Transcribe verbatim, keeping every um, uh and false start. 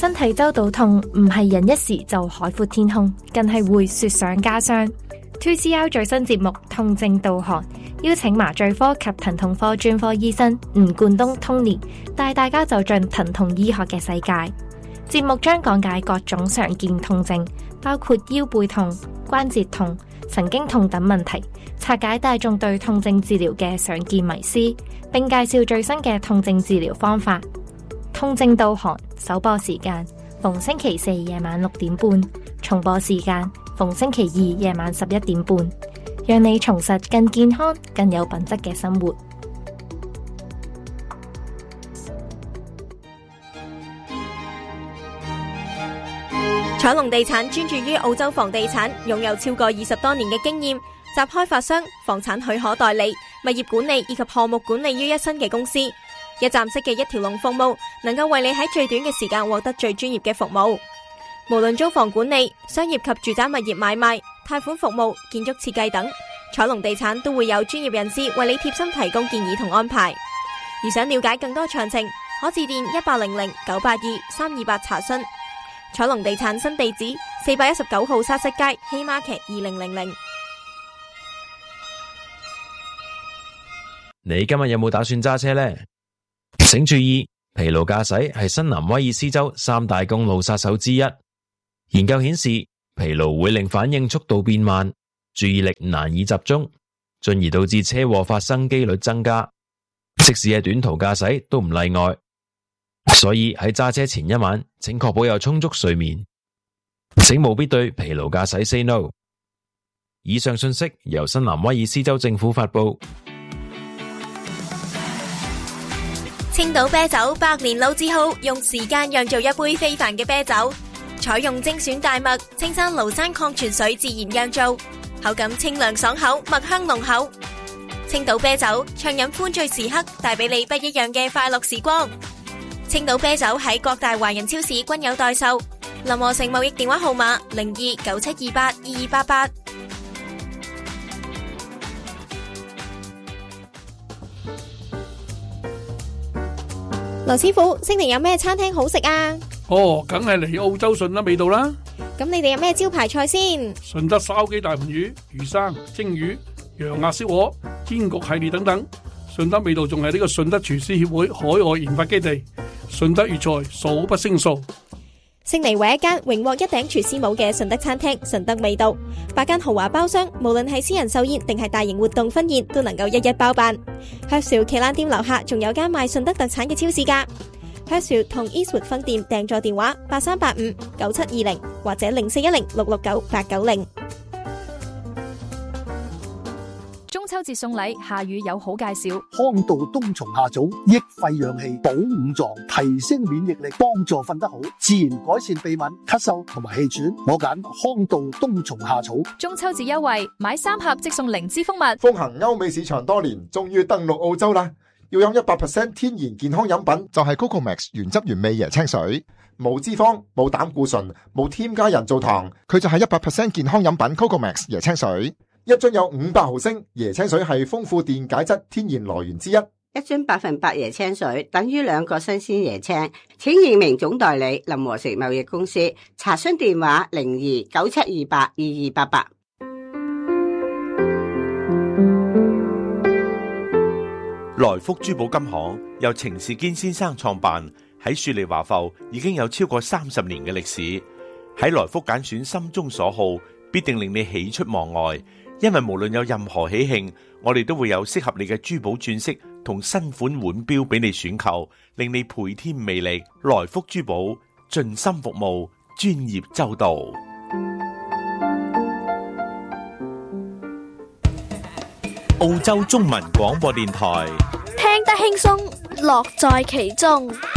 身體周到痛唔係人一時就海闊天空，更係會雪上加霜。two C R 最新節目《痛症導航》邀請麻醉科及疼痛科專科醫生吳冠東 Tony 帶大家走進疼痛醫學嘅世界。節目將講解各種常見痛症，包括腰背痛、關節痛、神經痛等問題，拆解大眾對痛症治療嘅常見迷思，並介紹最新嘅痛症治療方法。痛症導航首播時間逢星期四夜晚六點半，重播時間逢星期二夜晚十一點半，讓你重拾更健康、更有品質嘅生活。 彩龍地產專注於澳洲房地產，擁有超過二十多年嘅經驗，集開發商、房產許可代理、物業管理以及項目管理於一身嘅公司，一站式嘅一條龍服務，能夠為你喺最短嘅時間獲得最專業嘅服務。無論租房管理、商業及住宅物業買賣、貸款服務、建築設計等，彩龍地產都會有專業人士為你貼心提供建議同安排。而想了解更多詳情，可致電一八零零九八二三二八查詢。彩龍地產新地址四百一十九號沙石街希瑪劇二零零零。 你今日有冇打算揸車呢？請注意，疲勞駕駛係新南威爾斯州三大公路殺手之一。研究顯示，疲勞會令反應速度變慢，注意力難以集中，進而導致車禍發生機率增加。即使係短途駕駛都唔例外。所以喺揸車前一晚，請確保有充足睡眠。請務必對疲勞駕駛 say no。以上信息由新南威爾斯州政府發佈。 青島啤酒百年老字號，用時間釀造一杯非凡嘅啤酒，採用精選大麥、青山廬山礦泉水自然釀造，口感清涼爽口，麥香濃厚。青島啤酒暢飲歡醉時刻，帶俾你不一樣嘅快樂時光。青島啤酒喺各大華人超市均有代售，林和成貿易電話號碼零二九七二八二二八八。羅師傅，星期有咩餐廳好食啊？ 哦，梗係嚟澳洲順德味道啦。 咁你哋有咩招牌菜先？ 順德燒雞大盤魚、魚生、蒸魚、羊鴨燒鵝、煎焗系列等等。順德味道仲係呢個順德廚師協會海外研發基地。順德粵菜數不勝數。 悉尼為一間榮獲一頂廚師帽嘅順德餐廳，順德味道，八間豪華包廂，無論係私人壽宴定係大型活動婚宴，都能夠一一包辦。Herschel 旗艦店樓下仲有間賣順德特產嘅超市㗎。Herschel 同 Eastwood 分店訂座電話八三八五九七二零或者零四一零六六九八九零。 中秋節送禮，夏雨有好介紹。 康道冬蟲夏草，益肺養氣，補五臟，提升免疫力，幫助瞓得好，自然改善鼻敏、咳嗽同埋氣喘。我揀康道冬蟲夏草。 中秋節優惠，買三盒即送靈芝蜂蜜。 風行歐美市場多年，終於登陸澳洲啦！要飲一百 percent 天然健康飲品，就係 Coco Max 原汁原味椰青水，冇脂肪、冇膽固醇、冇添加人造糖，佢就係一百 percent 健康飲品 Coco Max 椰青水。一樽有五百毫升，椰青水係豐富電解質天然來源之一。 一樽百分百椰青水等於兩個新鮮椰青，請認明總代理林和成貿易公司，查詢電話零二九七二八二二八八。 來福珠寶金行由程士堅先生創辦，喺雪梨華埠已經有超過三十年嘅歷史。喺來福揀選心中所好，必定令你喜出望外。因為無論有任何喜慶，我哋都會有適合你嘅珠寶鑽飾同新款腕錶俾你選購，令你倍添魅力。來福珠寶盡心服務，專業周到。 澳洲中文廣播電台， 聽得輕鬆，樂在其中。